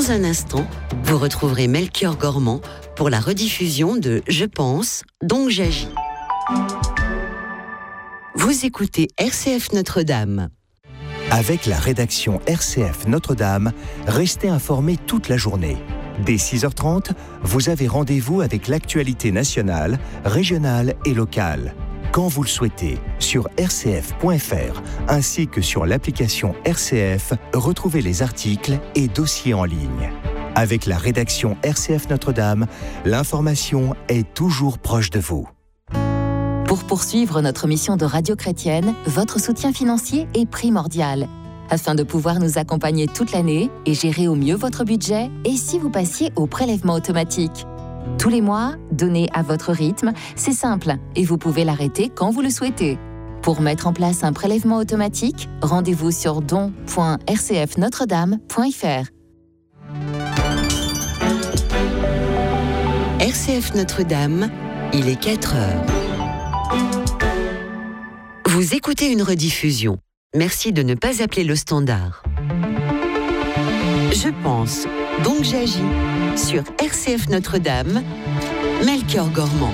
Dans un instant, vous retrouverez Melchior Gormand pour la rediffusion de Je pense, donc j'agis. Vous écoutez RCF Notre-Dame. Avec la rédaction RCF Notre-Dame, restez informés toute la journée. Dès 6h30, vous avez rendez-vous avec l'actualité nationale, régionale et locale. Quand vous le souhaitez, sur rcf.fr, ainsi que sur l'application RCF, retrouvez les articles et dossiers en ligne. Avec la rédaction RCF Notre-Dame, l'information est toujours proche de vous. Pour poursuivre notre mission de radio chrétienne, votre soutien financier est primordial. Afin de pouvoir nous accompagner toute l'année et gérer au mieux votre budget, et si vous passiez au prélèvement automatique. Tous les mois, donnez à votre rythme, c'est simple, et vous pouvez l'arrêter quand vous le souhaitez. Pour mettre en place un prélèvement automatique, rendez-vous sur don.rcfnotredame.fr. RCF Notre-Dame, il est 4 heures. Vous écoutez une rediffusion. Merci de ne pas appeler le standard. Je pense, donc j'agis. Sur RCF Notre-Dame, Melchior Gormand.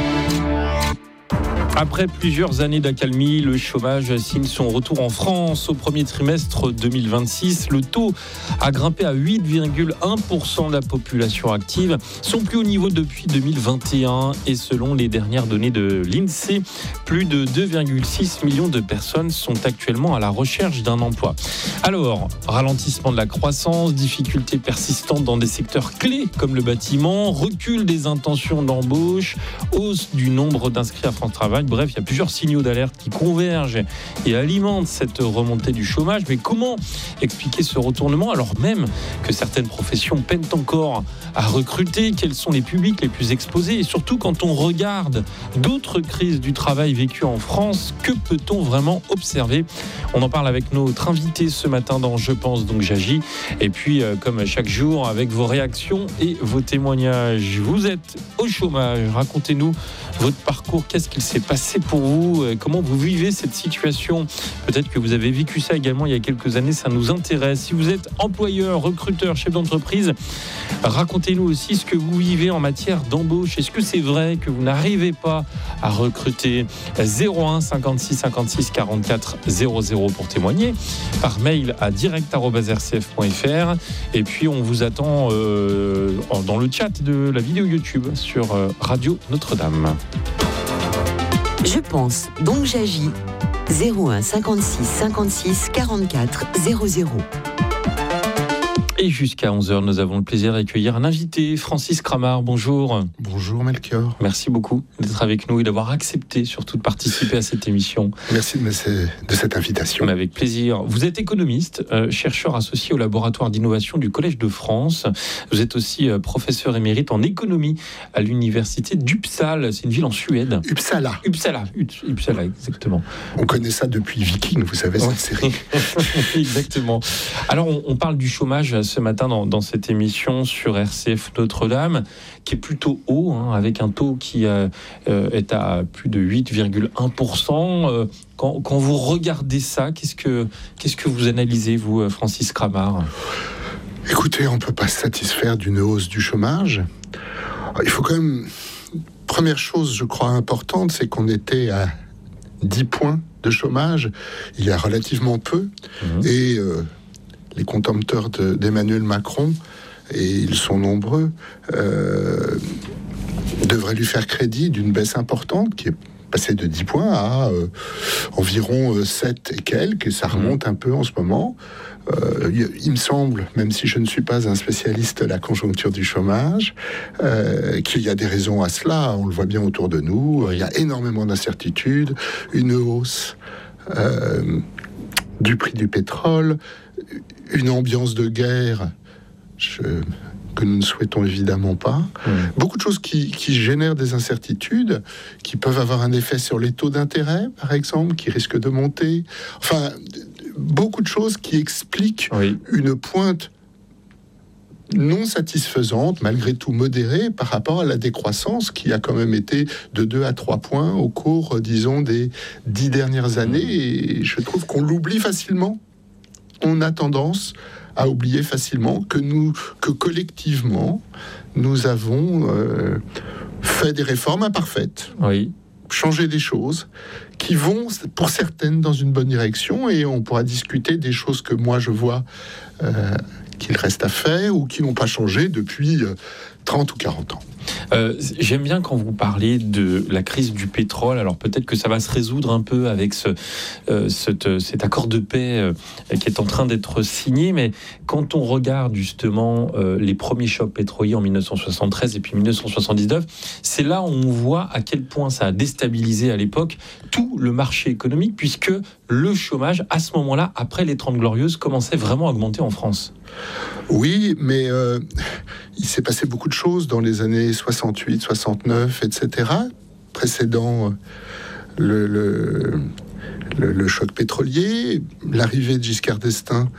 Après plusieurs années d'accalmie, le chômage signe son retour en France. Au premier trimestre 2026, le taux a grimpé à 8,1% de la population active, son plus haut niveau depuis 2021. Et selon les dernières données de l'INSEE, plus de 2,6 millions de personnes sont actuellement à la recherche d'un emploi. Alors, ralentissement de la croissance, difficultés persistantes dans des secteurs clés comme le bâtiment, recul des intentions d'embauche, hausse du nombre d'inscrits à France Travail. Bref, il y a plusieurs signaux d'alerte qui convergent et alimentent cette remontée du chômage. Mais comment expliquer ce retournement alors même que certaines professions peinent encore à recruter? Quels sont les publics les plus exposés? Et surtout, quand on regarde d'autres crises du travail vécues en France, que peut-on vraiment observer? On en parle avec notre invité ce matin dans Je pense, donc j'agis. Et puis, comme chaque jour, avec vos réactions et vos témoignages. Vous êtes au chômage. Racontez-nous votre parcours. Qu'est-ce qu'il s'est passé pour vous? Comment vous vivez cette situation? Peut-être que vous avez vécu ça également il y a quelques années. Ça nous intéresse. Si vous êtes employeur, recruteur, chef d'entreprise, racontez-nous aussi ce que vous vivez en matière d'embauche. Est-ce que c'est vrai que vous n'arrivez pas à recruter? 01 56 56 44 00 pour témoigner. Par mail à direct@rcf.fr. Et puis on vous attend dans le chat de la vidéo YouTube sur Radio Notre-Dame. Je pense, donc j'agis. 01 56 56 44 00. Et jusqu'à 11h, nous avons le plaisir d'accueillir un invité, Francis Cramart. Bonjour. Bonjour Melchior. Merci beaucoup d'être avec nous et d'avoir accepté surtout de participer à cette émission. Merci de cette invitation. Mais avec plaisir. Vous êtes économiste, chercheur associé au laboratoire d'innovation du Collège de France. Vous êtes aussi professeur émérite en économie à l'université d'Uppsala. C'est une ville en Suède. Uppsala, exactement. On connaît ça depuis Viking, vous savez, cette série. Exactement. Alors, on parle du chômage ce matin dans cette émission sur RCF Notre-Dame, qui est plutôt haut, avec un taux qui est à plus de 8,1%. Quand vous regardez ça, qu'est-ce que vous analysez, vous, Francis Cramart? Écoutez, on ne peut pas se satisfaire d'une hausse du chômage. Il faut quand même... Première chose, je crois, importante, c'est qu'on était à 10 points de chômage il y a relativement peu. Et... les contempteurs d'Emmanuel Macron, et ils sont nombreux, devraient lui faire crédit d'une baisse importante qui est passée de 10 points à environ 7 et quelques, et ça remonte un peu en ce moment. Il me semble, même si je ne suis pas un spécialiste de la conjoncture du chômage, qu'il y a des raisons à cela. On le voit bien autour de nous. Il y a énormément d'incertitudes, une hausse du prix du pétrole, une ambiance de guerre que nous ne souhaitons évidemment pas. Beaucoup de choses qui génèrent des incertitudes, qui peuvent avoir un effet sur les taux d'intérêt, par exemple, qui risquent de monter. Enfin, beaucoup de choses qui expliquent une pointe non satisfaisante, malgré tout modérée, par rapport à la décroissance qui a quand même été de 2 à 3 points au cours, disons, des 10 dernières années. Et je trouve qu'on l'oublie facilement. On a tendance à oublier facilement que collectivement, nous avons fait des réformes imparfaites. Oui. Changer des choses qui vont, pour certaines, dans une bonne direction, et on pourra discuter des choses que moi je vois qu'il reste à faire ou qui n'ont pas changé depuis 30 ou 40 ans. J'aime bien quand vous parlez de la crise du pétrole. Alors peut-être que ça va se résoudre un peu avec cet accord de paix qui est en train d'être signé, mais quand on regarde justement les premiers chocs pétroliers en 1973 et puis 1979, c'est là où on voit à quel point ça a déstabilisé à l'époque tout le marché économique, puisque le chômage, à ce moment-là, après les 30 Glorieuses, commençait vraiment à augmenter en France. Oui, mais il s'est passé beaucoup de choses dans les années 68, 69, etc., précédant le choc pétrolier, l'arrivée de Giscard d'Estaing,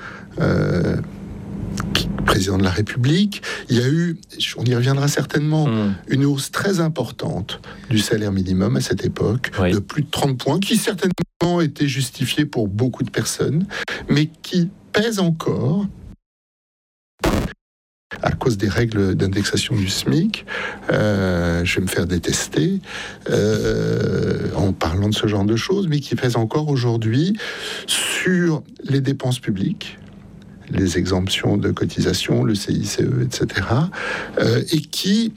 président de la République. Il y a eu, on y reviendra certainement, une hausse très importante du salaire minimum à cette époque, de plus de 30 points, qui certainement était justifiée pour beaucoup de personnes, mais qui pèse encore à cause des règles d'indexation du SMIC. Je vais me faire détester en parlant de ce genre de choses, mais qui pèse encore aujourd'hui sur les dépenses publiques, les exemptions de cotisation, le CICE, etc., et qui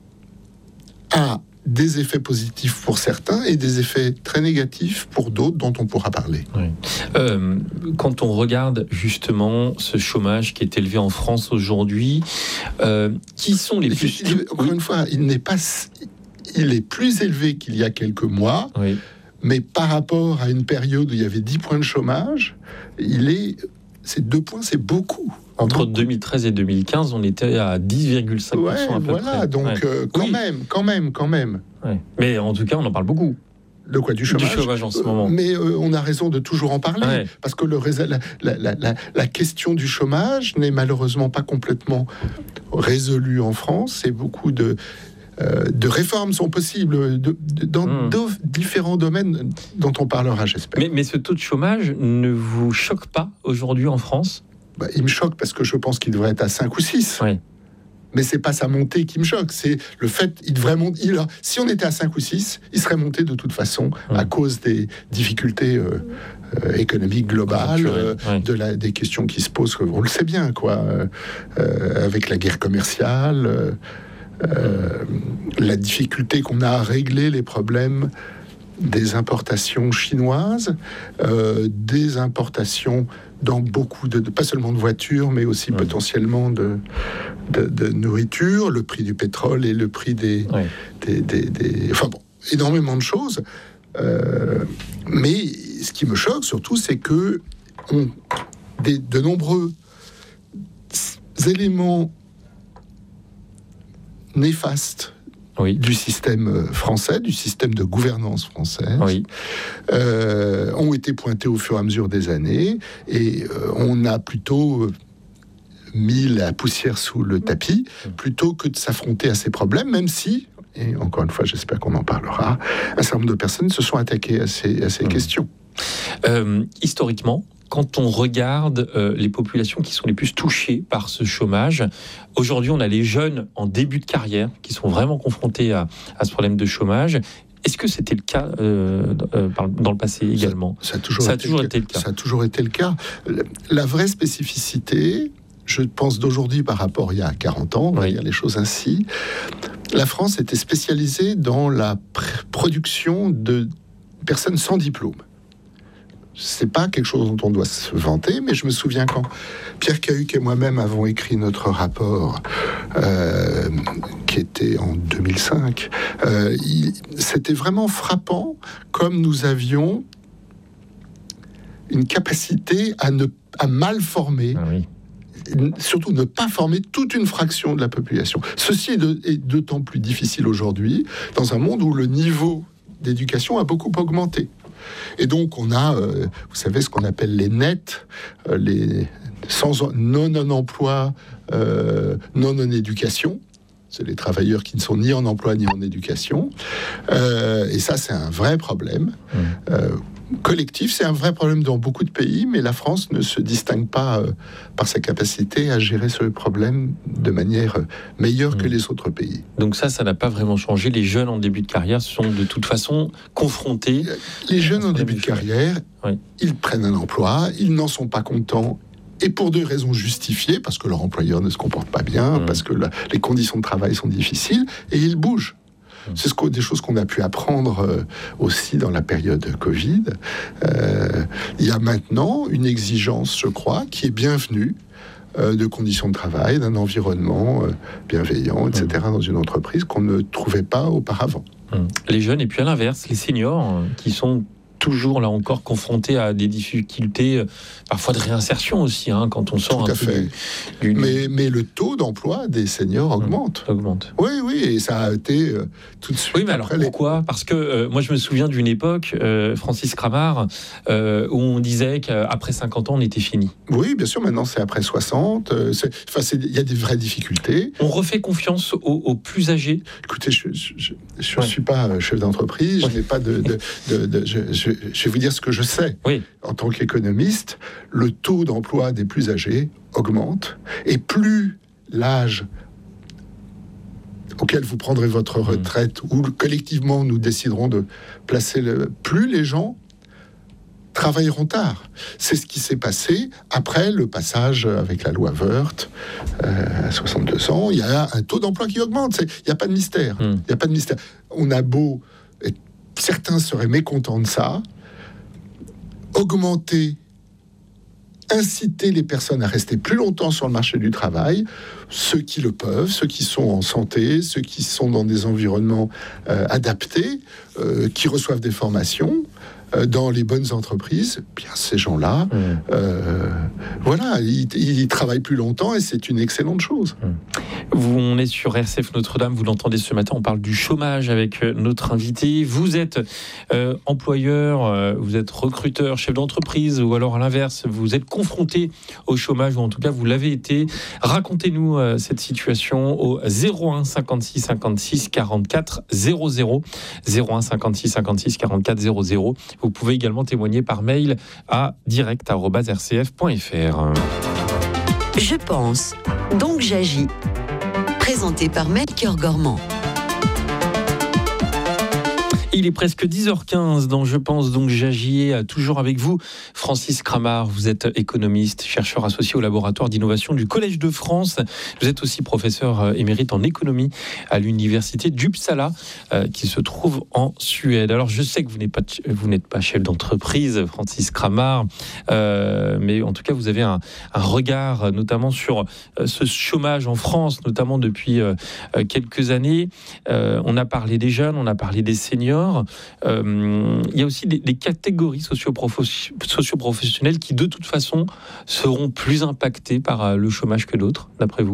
a des effets positifs pour certains et des effets très négatifs pour d'autres dont on pourra parler. Oui. Quand on regarde justement ce chômage qui est élevé en France aujourd'hui, qui sont les plus... Encore une fois, il est plus élevé qu'il y a quelques mois, mais par rapport à une période où il y avait 10 points de chômage, ces 2 points, c'est beaucoup. Entre 2013 et 2015, on était à 10,5% à peu près. Donc quand même. Ouais. Mais en tout cas, on en parle beaucoup. De quoi, du chômage ? Du chômage en ce moment. Mais on a raison de toujours en parler, parce que la question du chômage n'est malheureusement pas complètement résolue en France, et beaucoup de réformes sont possibles dans différents domaines dont on parlera, j'espère. Mais ce taux de chômage ne vous choque pas aujourd'hui en France ? Il me choque parce que je pense qu'il devrait être à 5 ou 6. Oui. Mais c'est pas sa montée qui me choque, c'est le fait qu'il devrait monter. Si on était à 5 ou 6, il serait monté de toute façon à cause des difficultés économiques globales, des questions qui se posent, on le sait bien, avec la guerre commerciale, la difficulté qu'on a à régler les problèmes des importations chinoises, des importations dans beaucoup pas seulement de voitures, mais aussi potentiellement de nourriture, le prix du pétrole et le prix énormément de choses. Mais ce qui me choque surtout, c'est que de nombreux éléments néfastes du système français, du système de gouvernance française, ont été pointés au fur et à mesure des années, et on a plutôt mis la poussière sous le tapis, plutôt que de s'affronter à ces problèmes, même si, et encore une fois, j'espère qu'on en parlera, un certain nombre de personnes se sont attaquées à ces questions. Historiquement, quand on regarde les populations qui sont les plus touchées par ce chômage, aujourd'hui on a les jeunes en début de carrière qui sont vraiment confrontés à ce problème de chômage. Est-ce que c'était le cas dans le passé également ? Ça a toujours été le cas. Ça a toujours été le cas. La vraie spécificité, je pense d'aujourd'hui par rapport à il y a 40 ans, on va dire les choses ainsi, la France était spécialisée dans la production de personnes sans diplôme. C'est pas quelque chose dont on doit se vanter, mais je me souviens quand Pierre Cahuc et moi-même avons écrit notre rapport, qui était en 2005, c'était vraiment frappant comme nous avions une capacité à mal former, surtout ne pas former toute une fraction de la population. Ceci est d'autant plus difficile aujourd'hui, dans un monde où le niveau d'éducation a beaucoup augmenté. Et donc on a, vous savez, ce qu'on appelle les nets, les non-emploi, non-éducation. C'est les travailleurs qui ne sont ni en emploi ni en éducation. Et ça, c'est un vrai problème. collectif. C'est un vrai problème dans beaucoup de pays, mais la France ne se distingue pas par sa capacité à gérer ce problème de manière meilleure que les autres pays. Donc ça n'a pas vraiment changé. Les jeunes en début de carrière sont de toute façon confrontés. Les jeunes en début de carrière, ils prennent un emploi, ils n'en sont pas contents. Et pour deux raisons justifiées, parce que leur employeur ne se comporte pas bien, parce que les conditions de travail sont difficiles, et ils bougent. C'est des choses qu'on a pu apprendre aussi dans la période Covid. Il y a maintenant une exigence, je crois, qui est bienvenue de conditions de travail, d'un environnement bienveillant, etc., dans une entreprise qu'on ne trouvait pas auparavant. Les jeunes, et puis à l'inverse, les seniors, qui sont toujours là encore confrontés à des difficultés parfois de réinsertion aussi, quand on sort tout un à peu fait. Mais le taux d'emploi des seniors augmente. Oui, et ça a été tout de suite. Oui, mais alors pourquoi ? Parce que moi je me souviens d'une époque, Francis Cramart, où on disait qu'après 50 ans on était fini. Oui, bien sûr, maintenant c'est après 60. Il y a des vraies difficultés. On refait confiance aux plus âgés. Écoutez, je ne suis pas chef d'entreprise, je n'ai pas je vais vous dire ce que je sais. Oui. En tant qu'économiste, le taux d'emploi des plus âgés augmente. Et plus l'âge auquel vous prendrez votre retraite, ou collectivement nous déciderons de placer plus les gens travailleront tard. C'est ce qui s'est passé après le passage avec la loi Woerth à 62 ans. Il y a un taux d'emploi qui augmente. Il n'y a pas de mystère. Il n'y a pas de mystère. On a beau... Certains seraient mécontents de ça. Augmenter, inciter les personnes à rester plus longtemps sur le marché du travail, ceux qui le peuvent, ceux qui sont en santé, ceux qui sont dans des environnements adaptés, qui reçoivent des formations dans les bonnes entreprises, bien ces gens-là, voilà, ils travaillent plus longtemps et c'est une excellente chose. On est sur RCF Notre-Dame, vous l'entendez ce matin, on parle du chômage avec notre invité. Vous êtes employeur, vous êtes recruteur, chef d'entreprise, ou alors à l'inverse, vous êtes confronté au chômage, ou en tout cas vous l'avez été. Racontez-nous cette situation au 01 56 56 44 00. 01 56 56 44 00. Vous pouvez également témoigner par mail à direct@rcf.fr. Je pense, donc j'agis. Présenté par Melchior Gormand. Il est presque 10h15 dans Je pense, donc j'agis, toujours avec vous. Francis Cramart, vous êtes économiste, chercheur associé au laboratoire d'innovation du Collège de France. Vous êtes aussi professeur émérite en économie à l'université d'Uppsala, qui se trouve en Suède. Alors je sais que vous n'êtes pas chef d'entreprise, Francis Cramart, mais en tout cas vous avez un regard notamment sur ce chômage en France, notamment depuis quelques années. On a parlé des jeunes, on a parlé des seniors. Il y a aussi des catégories socio-professionnelles qui de toute façon seront plus impactées par le chômage que d'autres, d'après vous ?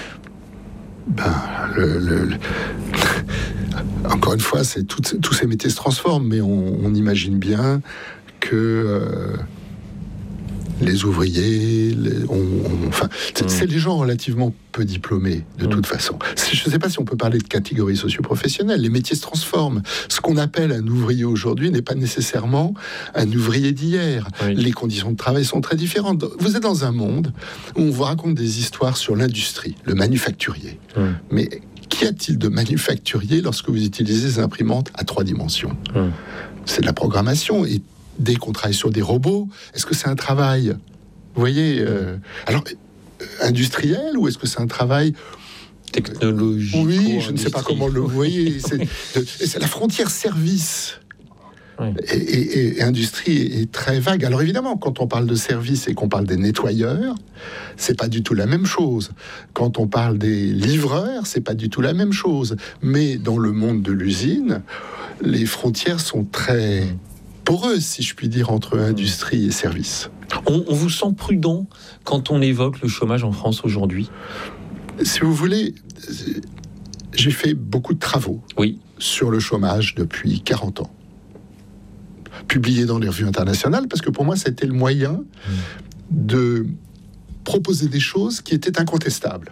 Encore une fois, tous ces métiers se transforment, mais on imagine bien que les ouvriers, c'est des gens relativement peu diplômés, de toute façon. Je ne sais pas si on peut parler de catégories socio-professionnelles. Les métiers se transforment. Ce qu'on appelle un ouvrier aujourd'hui n'est pas nécessairement un ouvrier d'hier. Oui. Les conditions de travail sont très différentes. Vous êtes dans un monde où on vous raconte des histoires sur l'industrie, le manufacturier. Mais qu'y a-t-il de manufacturier lorsque vous utilisez des imprimantes à 3 dimensions ? C'est de la programmation. Et dès qu'on travaille sur des robots, est-ce que c'est un travail, vous voyez, industriel, ou est-ce que c'est un travail technologique? Oui, je ne sais pas comment le voyez. C'est la frontière service. Oui. Et industrie est très vague. Alors évidemment, quand on parle de service et qu'on parle des nettoyeurs, c'est pas du tout la même chose. Quand on parle des livreurs, c'est pas du tout la même chose. Mais dans le monde de l'usine, les frontières sont très poreuse, si je puis dire, entre industrie et service. On vous sent prudent quand on évoque le chômage en France aujourd'hui ? Si vous voulez, j'ai fait beaucoup de travaux sur le chômage depuis 40 ans. Publiés dans les revues internationales, parce que pour moi, c'était le moyen de proposer des choses qui étaient incontestables.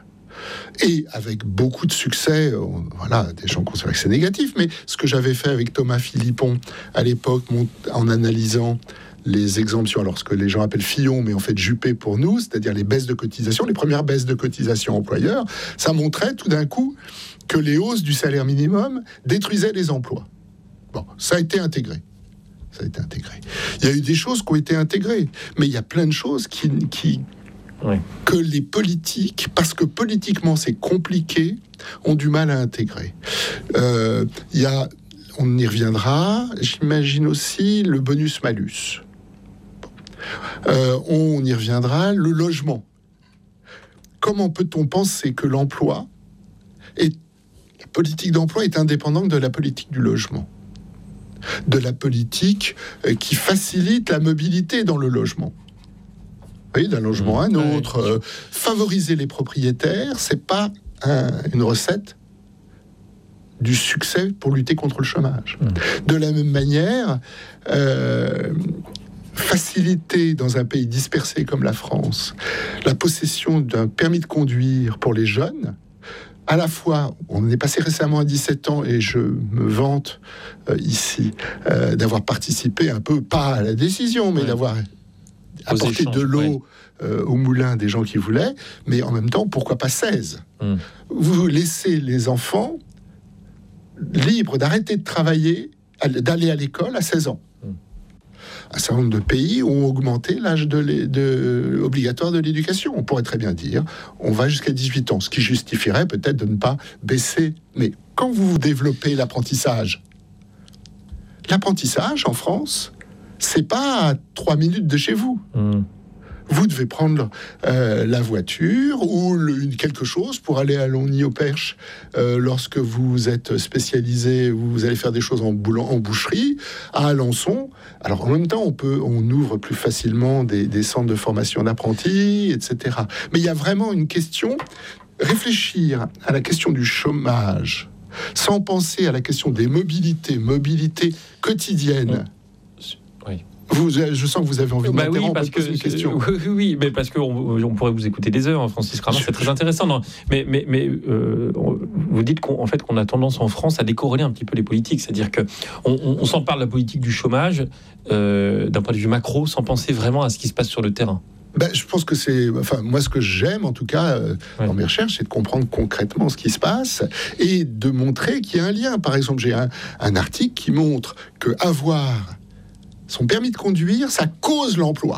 Et avec beaucoup de succès, voilà, des gens considèrent que c'est négatif, mais ce que j'avais fait avec Thomas Philippon à l'époque, en analysant les exemples sur alors ce que les gens appellent Fillon, mais en fait Juppé pour nous, c'est-à-dire les baisses de cotisation, les premières baisses de cotisation employeurs, ça montrait tout d'un coup que les hausses du salaire minimum détruisaient les emplois. Bon, ça a été intégré. Il y a eu des choses qui ont été intégrées, mais il y a plein de choses que les politiques, parce que politiquement c'est compliqué, ont du mal à intégrer. On y reviendra, j'imagine aussi le bonus-malus. On y reviendra, le logement. Comment peut-on penser que la politique d'emploi est indépendante de la politique du logement, de la politique qui facilite la mobilité dans le logement? Oui, d'un logement à un autre. Favoriser les propriétaires, c'est pas une recette du succès pour lutter contre le chômage. De la même manière, faciliter dans un pays dispersé comme la France la possession d'un permis de conduire pour les jeunes, à la fois, on est passé récemment à 17 ans et je me vante ici d'avoir participé un peu, pas à la décision, mais d'avoir apporté de l'eau au moulin des gens qui voulaient, mais en même temps, pourquoi pas 16 ? Vous laissez les enfants libres d'arrêter de travailler, d'aller à l'école à 16 ans. Un certain nombre de pays ont augmenté l'âge obligatoire de l'éducation. On pourrait très bien dire, on va jusqu'à 18 ans, ce qui justifierait peut-être de ne pas baisser. Mais quand vous développez l'apprentissage en France, c'est pas à 3 minutes de chez vous. Vous devez prendre la voiture ou quelque chose pour aller à Longny-au-Perche lorsque vous êtes spécialisé, vous allez faire des choses en boucherie, à Alençon. Alors en même temps, on ouvre plus facilement des centres de formation d'apprentis, etc. Mais il y a vraiment une question, réfléchir à la question du chômage, sans penser à la question des mobilités quotidiennes. Je sens que vous avez envie de m'interrompre parce que une question. Oui, mais parce qu'on pourrait vous écouter des heures, Francis Cramar, c'est très intéressant. Non, mais vous dites qu'on a tendance en France à décorréler un petit peu les politiques, c'est-à-dire que on s'en parle de la politique du chômage d'un point de vue macro, sans penser vraiment à ce qui se passe sur le terrain. Je pense que moi, ce que j'aime, en tout cas, dans mes recherches, c'est de comprendre concrètement ce qui se passe et de montrer qu'il y a un lien. Par exemple, j'ai un article qui montre que avoir son permis de conduire, ça cause l'emploi.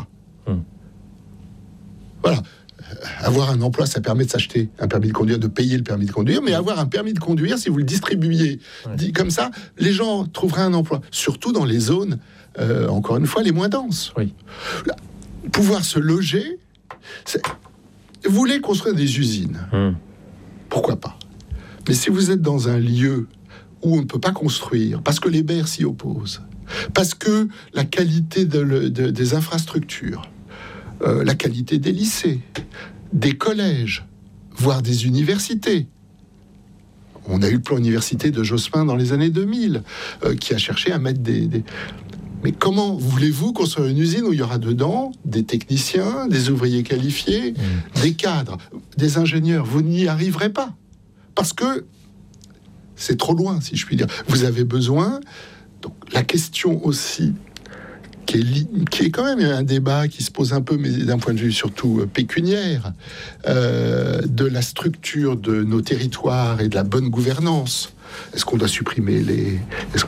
Voilà. Avoir un emploi, ça permet de s'acheter un permis de conduire, de payer le permis de conduire, mais avoir un permis de conduire, si vous le distribuiez comme ça, les gens trouveraient un emploi. Surtout dans les zones, encore une fois, les moins denses. Pouvoir se loger, vous voulez construire des usines. Pourquoi pas? Mais si vous êtes dans un lieu où on ne peut pas construire, parce que les maires s'y opposent, parce que la qualité des infrastructures, la qualité des lycées, des collèges, voire des universités. On a eu le plan université de Jospin dans les années 2000, qui a cherché à mettre des... Mais comment voulez-vous construire une usine où il y aura dedans des techniciens, des ouvriers qualifiés, des cadres, des ingénieurs? Vous n'y arriverez pas. Parce que c'est trop loin, si je puis dire. Vous avez besoin... Donc, la question aussi, qui est quand même un débat qui se pose un peu, mais d'un point de vue surtout pécuniaire, de la structure de nos territoires et de la bonne gouvernance. Est-ce qu'on doit supprimer les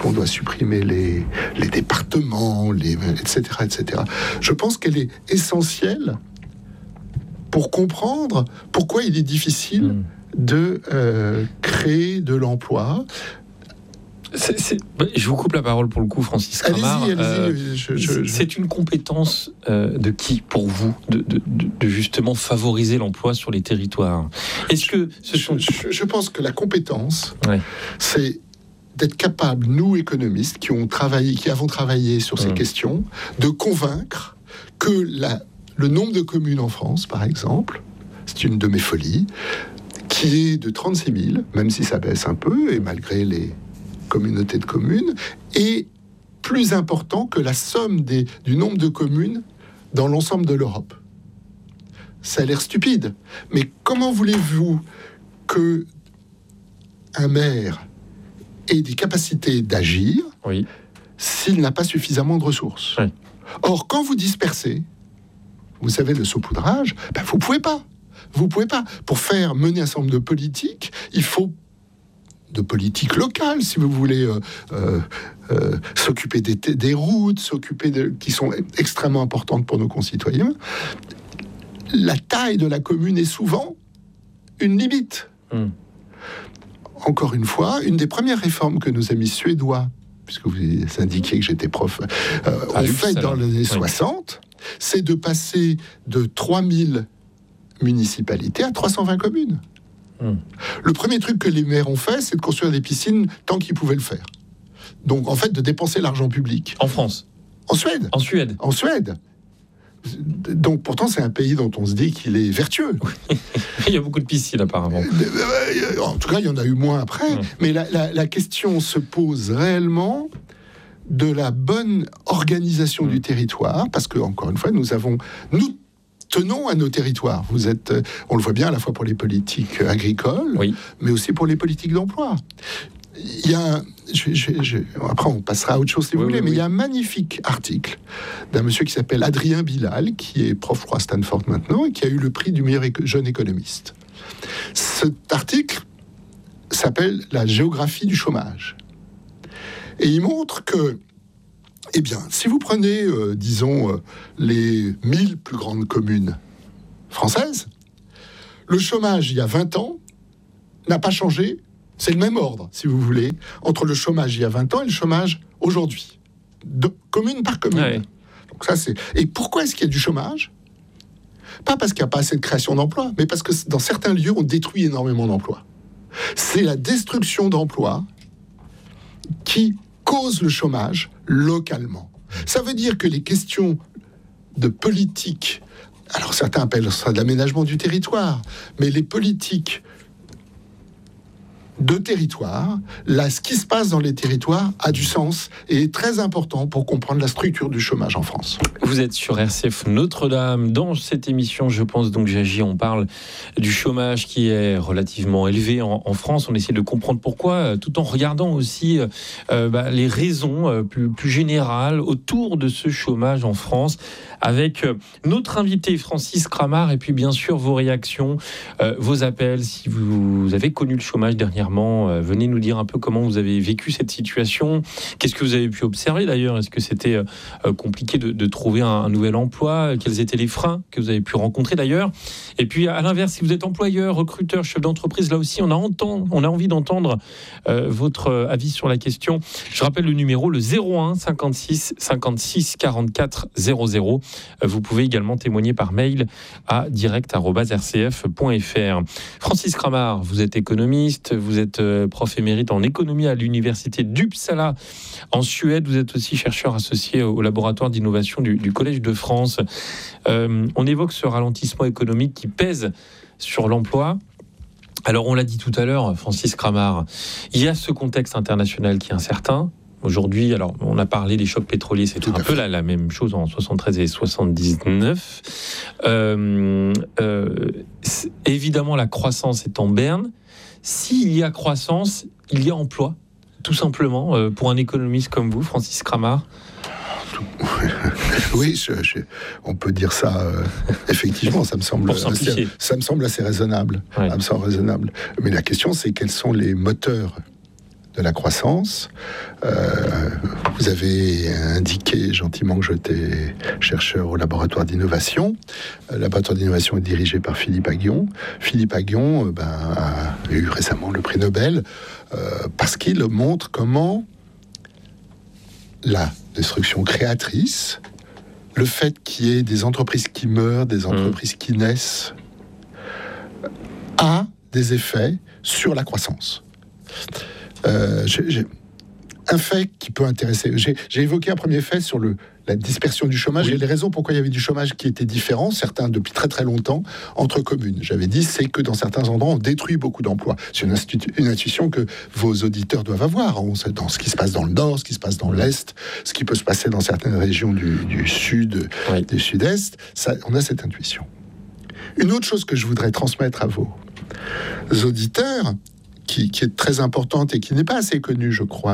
départements, etc., etc. Je pense qu'elle est essentielle pour comprendre pourquoi il est difficile de créer de l'emploi. Je vous coupe la parole pour le coup, Francis Cramar. Allez-y. C'est une compétence de qui, pour vous, de justement favoriser l'emploi sur les territoires? Est-ce que je pense que la compétence, c'est d'être capable, nous économistes, qui avons travaillé sur ces questions, de convaincre que le nombre de communes en France, par exemple, c'est une de mes folies, qui est de 36 000, même si ça baisse un peu, et malgré les communauté de communes, est plus important que la somme du nombre de communes dans l'ensemble de l'Europe. ça a l'air stupide. Mais comment voulez-vous que un maire ait des capacités d'agir s'il n'a pas suffisamment de ressources ? Or, quand vous dispersez, vous savez, le saupoudrage, vous ne pouvez pas. Vous ne pouvez pas. Pour faire mener un certain nombre de politiques, il faut de politique locale, si vous voulez, s'occuper des routes, qui sont extrêmement importantes pour nos concitoyens. La taille de la commune est souvent une limite. Encore une fois, une des premières réformes que nos amis suédois, puisque vous indiquiez que j'étais prof, ont fait dans les années 60, c'est de passer de 3000 municipalités à 320 communes. Le premier truc que les maires ont fait, c'est de construire des piscines tant qu'ils pouvaient le faire. Donc, en fait, de dépenser l'argent public. En France ? En Suède. En Suède. En Suède. Donc, pourtant, c'est un pays dont on se dit qu'il est vertueux. Il y a beaucoup de piscines, apparemment. En tout cas, il y en a eu moins après. Mais la question se pose réellement de la bonne organisation du territoire, parce que, encore une fois, nous tenons à nos territoires. On le voit bien à la fois pour les politiques agricoles, mais aussi pour les politiques d'emploi. Il y a après, on passera à autre chose si vous voulez, mais il y a un magnifique article d'un monsieur qui s'appelle Adrien Bilal, qui est prof à Stanford maintenant, et qui a eu le prix du meilleur jeune économiste. Cet article s'appelle « La géographie du chômage ». Et il montre que, si vous prenez, les 1000 plus grandes communes françaises, le chômage, il y a 20 ans, n'a pas changé. C'est le même ordre, si vous voulez, entre le chômage il y a 20 ans et le chômage aujourd'hui. Commune par commune. Donc ça, Et pourquoi est-ce qu'il y a du chômage ? Pas parce qu'il n'y a pas assez de création d'emplois, mais parce que dans certains lieux, on détruit énormément d'emplois. C'est la destruction d'emplois qui cause le chômage localement. Ça veut dire que les questions de politique, alors certains appellent ça de l'aménagement du territoire, mais les politiques de territoire, ce qui se passe dans les territoires a du sens et est très important pour comprendre la structure du chômage en France. Vous êtes sur RCF Notre-Dame. Dans cette émission, je pense donc j'agis, on parle du chômage qui est relativement élevé en France. On essaie de comprendre pourquoi, tout en regardant aussi les raisons plus générales autour de ce chômage en France, avec notre invité Francis Cramart, et puis bien sûr vos réactions, vos appels. Si vous avez connu le chômage dernièrement, venez nous dire un peu comment vous avez vécu cette situation. Qu'est-ce que vous avez pu observer d'ailleurs ? Est-ce que c'était compliqué de trouver un nouvel emploi ? Quels étaient les freins que vous avez pu rencontrer d'ailleurs ? Et puis à l'inverse, si vous êtes employeur, recruteur, chef d'entreprise, là aussi on a envie d'entendre votre avis sur la question. Je rappelle le numéro, le 01 56 56 44 00. Vous pouvez également témoigner par mail à direct@rcf.fr. Francis Cramart, vous êtes économiste, vous êtes prof émérite en économie à l'université d'Uppsala en Suède. Vous êtes aussi chercheur associé au laboratoire d'innovation du Collège de France. On évoque ce ralentissement économique qui pèse sur l'emploi. Alors, on l'a dit tout à l'heure, Francis Cramart, il y a ce contexte international qui est incertain. Aujourd'hui, alors on a parlé des chocs pétroliers, c'est un peu la même chose en 73 et 79. Évidemment, la croissance est en berne. S'il y a croissance, il y a emploi, tout simplement, pour un économiste comme vous, Francis Cramart. Oui, on peut dire ça. Effectivement, ça me semble assez raisonnable. Ça me semble raisonnable. Mais la question, c'est quels sont les moteurs de la croissance. Vous avez indiqué gentiment que j'étais chercheur au laboratoire d'innovation. Le laboratoire d'innovation est dirigé par Philippe Aghion. Philippe Aghion a eu récemment le prix Nobel parce qu'il montre comment la destruction créatrice, le fait qu'il y ait des entreprises qui meurent, des entreprises qui naissent, a des effets sur la croissance. Un fait qui peut intéresser. J'ai évoqué un premier fait sur la dispersion du chômage et les raisons pourquoi il y avait du chômage qui étaient différents, certains depuis très très longtemps, entre communes. J'avais dit, c'est que dans certains endroits, on détruit beaucoup d'emplois. C'est une intuition que vos auditeurs doivent avoir, dans ce qui se passe dans le nord, ce qui se passe dans l'est, ce qui peut se passer dans certaines régions du sud, du sud-est. On a cette intuition. Une autre chose que je voudrais transmettre à vos auditeurs, qui est très importante et qui n'est pas assez connue, je crois,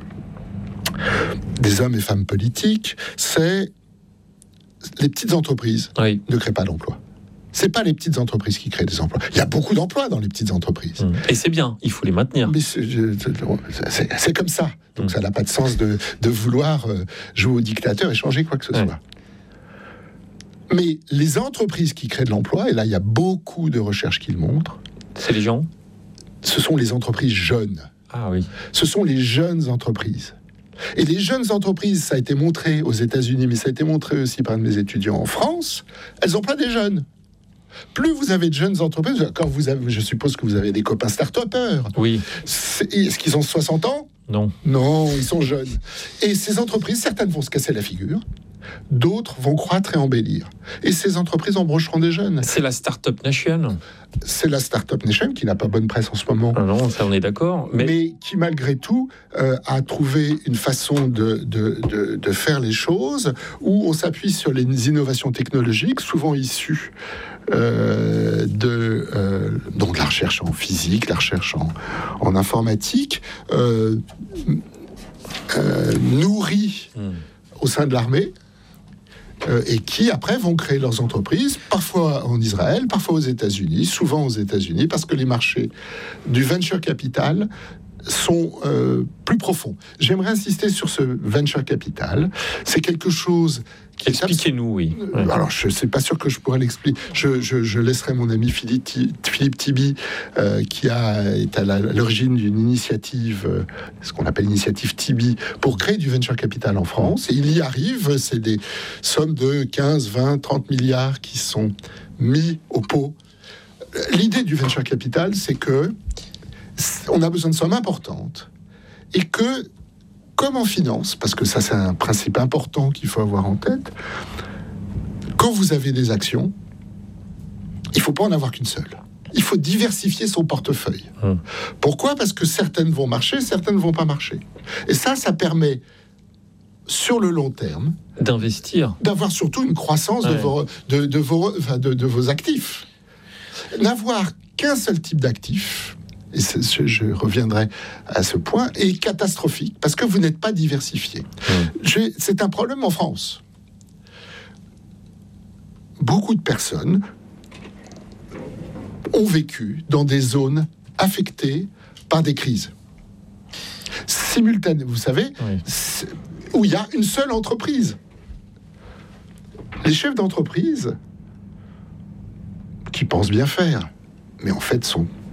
des hommes et femmes politiques, c'est les petites entreprises ne créent pas d'emplois. C'est pas les petites entreprises qui créent des emplois. Il y a beaucoup d'emplois dans les petites entreprises. Et c'est bien, il faut les maintenir. Mais c'est comme ça. Donc ça n'a pas de sens de vouloir jouer au dictateur et changer quoi que ce soit. Mais les entreprises qui créent de l'emploi, et là il y a beaucoup de recherches qui le montrent, c'est les gens ? Ce sont les entreprises jeunes. Ah oui. Ce sont les jeunes entreprises. Et les jeunes entreprises, ça a été montré aux États-Unis, mais ça a été montré aussi par un de mes étudiants en France, elles emploient des jeunes. Plus vous avez de jeunes entreprises, quand je suppose que vous avez des copains start-upers. Oui. Est-ce qu'ils ont 60 ans ? Non. Non, ils sont jeunes. Et ces entreprises, certaines vont se casser la figure, d'autres vont croître et embellir. Et ces entreprises embaucheront des jeunes. C'est la Startup Nation. C'est la Startup Nation qui n'a pas bonne presse en ce moment. Ah non, ça on est d'accord. Mais qui malgré tout a trouvé une façon de faire les choses où on s'appuie sur les innovations technologiques, souvent issues donc la recherche en physique, la recherche en informatique, nourrie au sein de l'armée, et qui après vont créer leurs entreprises, parfois en Israël, parfois aux États-Unis, souvent aux États-Unis, parce que les marchés du venture capital sont plus profonds. J'aimerais insister sur ce venture capital. C'est quelque chose qui expliquez-nous, oui. Alors, je ne suis pas sûr que je pourrais l'expliquer. Je laisserai mon ami Philippe Tibi, qui est à l'origine d'une initiative, ce qu'on appelle l'initiative Tibi, pour créer du venture capital en France. Et il y arrive, c'est des sommes de 15, 20, 30 milliards qui sont mis au pot. L'idée du venture capital, c'est que on a besoin de sommes importantes et que, comme en finance, parce que ça c'est un principe important qu'il faut avoir en tête, quand vous avez des actions, il ne faut pas en avoir qu'une seule. Il faut diversifier son portefeuille. Pourquoi ? Parce que certaines vont marcher, certaines ne vont pas marcher. Et ça permet, sur le long terme, d'investir, d'avoir surtout une croissance de vos actifs. N'avoir qu'un seul type d'actif, et je reviendrai à ce point, est catastrophique, parce que vous n'êtes pas diversifié. C'est un problème en France. Beaucoup de personnes ont vécu dans des zones affectées par des crises simultanées, vous savez, où il y a une seule entreprise. Les chefs d'entreprise qui pensent bien faire, mais en fait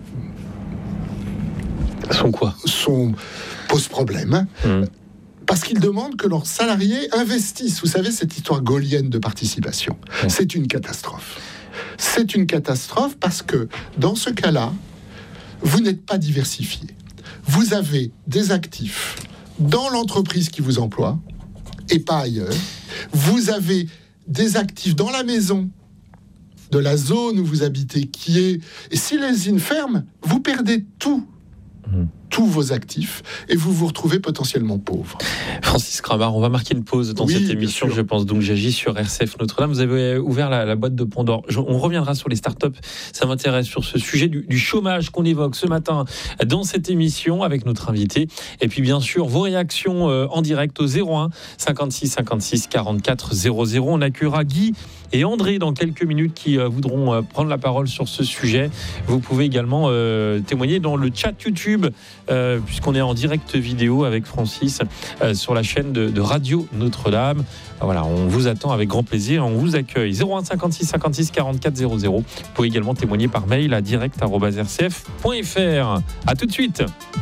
posent problème, parce qu'ils demandent que leurs salariés investissent. Vous savez, cette histoire gaulienne de participation, c'est une catastrophe. C'est une catastrophe parce que, dans ce cas-là, vous n'êtes pas diversifié. Vous avez des actifs dans l'entreprise qui vous emploie, et pas ailleurs. Vous avez des actifs dans la maison de la zone où vous habitez, qui est... Et si les usines ferment, vous perdez tous vos actifs, et vous vous retrouvez potentiellement pauvre. Francis Crabard, on va marquer une pause dans cette émission, je pense. Donc j'agis sur RCF Notre-Dame. Vous avez ouvert la boîte de Pandore. On reviendra sur les startups. Ça m'intéresse, sur ce sujet du chômage qu'on évoque ce matin dans cette émission avec notre invité. Et puis bien sûr, vos réactions en direct au 01 56 56 44 00. On accueillera Guy et André dans quelques minutes qui voudront prendre la parole sur ce sujet. Vous pouvez également témoigner dans le chat YouTube, puisqu'on est en direct vidéo avec Francis sur la chaîne de Radio Notre-Dame. Voilà, on vous attend avec grand plaisir, on vous accueille. 01 56 56 44 00. Vous pouvez également témoigner par mail à direct@rcf.fr. À tout de suite.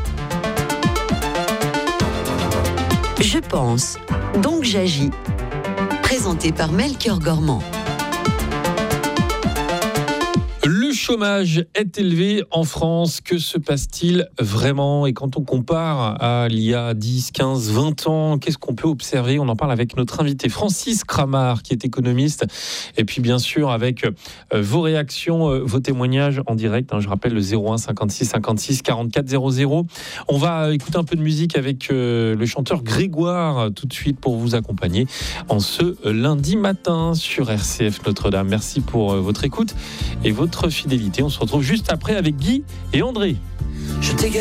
Je pense, donc j'agis. Présenté par Melchior Gormand. Le chômage est élevé en France. Que se passe-t-il vraiment? Et quand on compare à il y a 10, 15, 20 ans, qu'est-ce qu'on peut observer? On en parle avec notre invité Francis Cramart, qui est économiste. Et puis bien sûr avec vos réactions, vos témoignages en direct. Je rappelle le 01 56 56 44 00. On va écouter un peu de musique avec le chanteur Grégoire tout de suite pour vous accompagner en ce lundi matin sur RCF Notre-Dame. Merci pour votre écoute et votre fidélité. On se retrouve juste après avec Guy et André. Je t'ai